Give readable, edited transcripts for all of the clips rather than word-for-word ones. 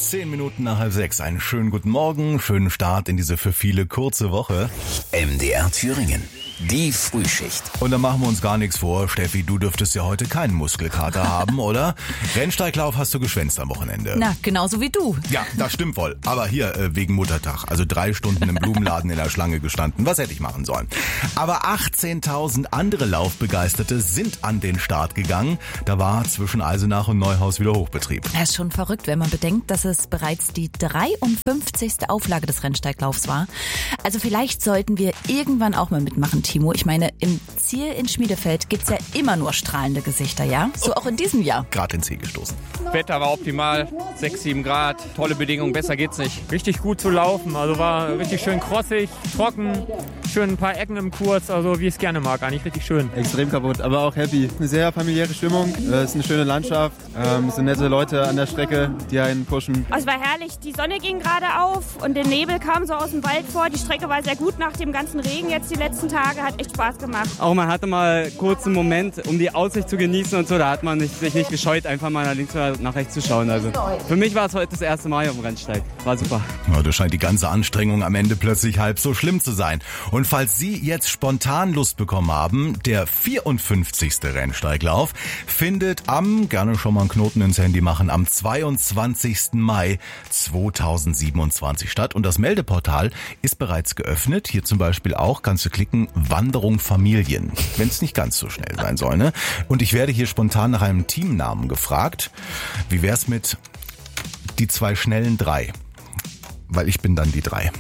10 Minuten nach 5:30. Einen schönen guten Morgen, schönen Start in diese für viele kurze Woche. MDR Thüringen. Die Frühschicht. Und da machen wir uns gar nichts vor. Steffi, du dürftest ja heute keinen Muskelkater haben, oder? Rennsteiglauf hast du geschwänzt am Wochenende. Na, genauso wie du. Ja, das stimmt wohl. Aber hier, wegen Muttertag. Also 3 Stunden im Blumenladen in der Schlange gestanden. Was hätte ich machen sollen? Aber 18.000 andere Laufbegeisterte sind an den Start gegangen. Da war zwischen Eisenach und Neuhaus wieder Hochbetrieb. Das ist schon verrückt, wenn man bedenkt, dass es bereits die 53. Auflage des Rennsteiglaufs war. Also vielleicht sollten wir irgendwann auch mal mitmachen, Timo. Ich meine, im Ziel in Schmiedefeld gibt's ja immer nur strahlende Gesichter, ja? So auch in diesem Jahr. Gerade ins Ziel gestoßen. Wetter war optimal, 6, 7 Grad, tolle Bedingungen, besser geht's nicht. Richtig gut zu laufen, also war richtig schön krossig, trocken, schön ein paar Ecken im Kurs, also wie ich es gerne mag, eigentlich richtig schön. Extrem kaputt, aber auch happy. Eine sehr familiäre Stimmung, es ist eine schöne Landschaft, es sind nette Leute an der Strecke, die einen pushen. Es war herrlich, die Sonne ging gerade auf und der Nebel kam so aus dem Wald vor. Die Strecke war sehr gut nach dem ganzen Regen jetzt die letzten Tage, hat echt Spaß gemacht. Auch man hatte mal kurz einen Moment, um die Aussicht zu genießen und so, da hat man sich nicht gescheut, einfach mal nach links oder nach rechts zu schauen. Also für mich war es heute das erste Mal auf dem Rennsteig, war super. Ja, da scheint die ganze Anstrengung am Ende plötzlich halb so schlimm zu sein. Und falls Sie jetzt spontan Lust bekommen haben, der 54. Rennsteiglauf findet gerne schon mal einen Knoten ins Handy machen, am 22. Mai 2027 statt. Und das Meldeportal ist bereits geöffnet. Hier zum Beispiel auch kannst du klicken, Wanderung Familien, wenn es nicht ganz so schnell sein soll. Ne? Und ich werde hier spontan nach einem Teamnamen gefragt. Wie wär's mit die 2 schnellen 3? Weil ich bin dann die 3.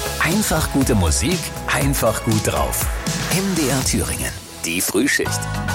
Einfach gute Musik, einfach gut drauf. MDR Thüringen. Die Frühschicht.